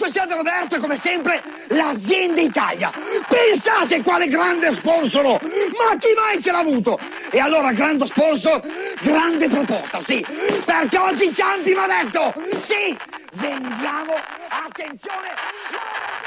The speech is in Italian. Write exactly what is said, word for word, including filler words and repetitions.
Società Roberto è come sempre l'azienda Italia. Pensate quale grande sponsor, ma chi mai ce l'ha avuto? E allora grande sponsor, grande proposta, sì, perché oggi Ciampi mi ha detto, sì, vendiamo, attenzione,